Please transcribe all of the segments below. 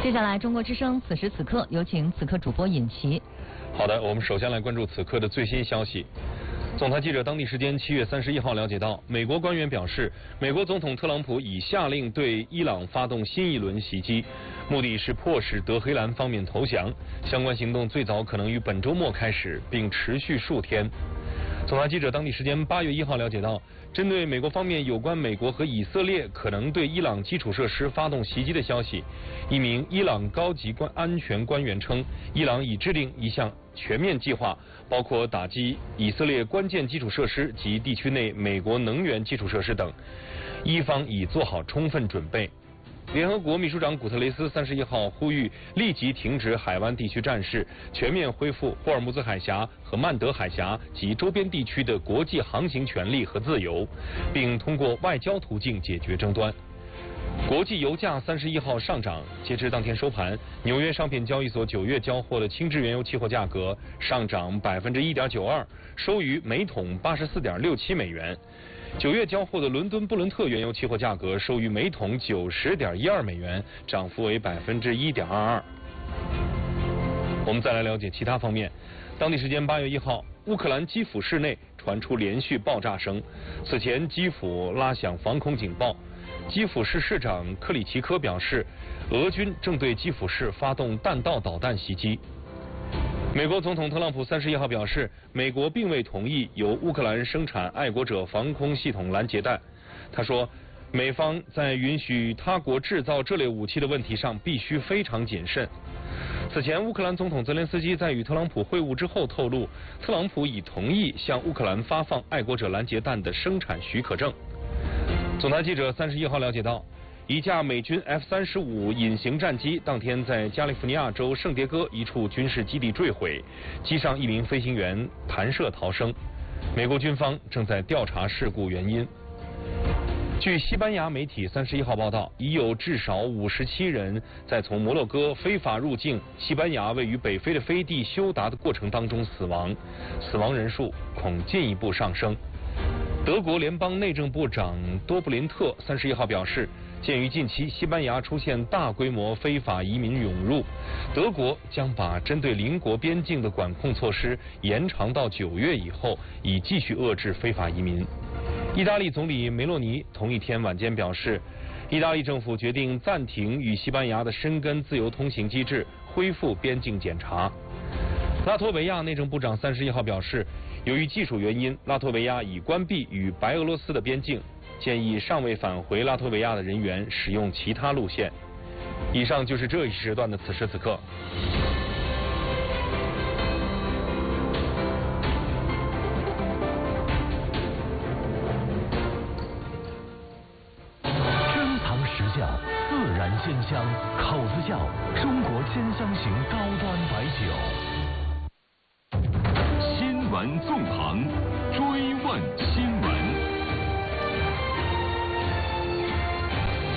接下来，中国之声此时此刻有请此刻主播尹奇。 好的，我们首先来关注此刻的最新消息。总台记者当地时间7月31号了解到，美国官员表示，美国总统特朗普已下令对伊朗发动新一轮袭击，目的是迫使德黑兰方面投降。相关行动最早可能于本周末开始，并持续数天。总台记者当地时间8月1号了解到，针对美国方面有关美国和以色列可能对伊朗基础设施发动袭击的消息，一名伊朗高级安全官员称，伊朗已制定一项全面计划，包括打击以色列关键基础设施及地区内美国能源基础设施等，伊方已做好充分准备。联合国秘书长古特雷斯31号呼吁立即停止海湾地区战事，全面恢复霍尔木兹海峡和曼德海峡及周边地区的国际航行权利和自由，并通过外交途径解决争端。国际油价31号上涨，截至当天收盘，纽约商品交易所9月交货的轻质原油期货价格上涨1.92%，收于每桶84.67美元。9月交货的伦敦布伦特原油期货价格收于每桶90.12美元，涨幅为1.22%。我们再来了解其他方面。当地时间8月1号，乌克兰基辅市内传出连续爆炸声，此前基辅拉响防空警报。基辅市市长克里奇科表示，俄军正对基辅市发动弹道导弹袭击。美国总统特朗普31号表示，美国并未同意由乌克兰生产爱国者防空系统拦截弹。他说，美方在允许他国制造这类武器的问题上必须非常谨慎。此前，乌克兰总统泽连斯基在与特朗普会晤之后透露，特朗普已同意向乌克兰发放爱国者拦截弹的生产许可证。总台记者31号了解到，一架美军 F-35隐形战机当天在加利福尼亚州圣迭戈一处军事基地坠毁，机上一名飞行员弹射逃生。美国军方正在调查事故原因。据西班牙媒体31号报道，已有至少57人在从摩洛哥非法入境西班牙位于北非的飞地休达的过程当中死亡，死亡人数恐进一步上升。德国联邦内政部长多布林特31号表示，鉴于近期西班牙出现大规模非法移民涌入，德国将把针对邻国边境的管控措施延长到9月以后，以继续遏制非法移民。意大利总理梅洛尼同一天晚间表示，意大利政府决定暂停与西班牙的申根自由通行机制，恢复边境检查。拉脱维亚内政部长31号表示，由于技术原因，拉脱维亚已关闭与白俄罗斯的边境，建议尚未返回拉脱维亚的人员使用其他路线。以上就是这一时段的此时此刻。 珍藏实窖，自然鲜香，口子窖，中国鲜香型高端白酒。新闻纵横，追问新闻。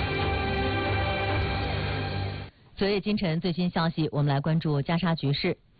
昨夜今晨最新消息，我们来关注加沙局势。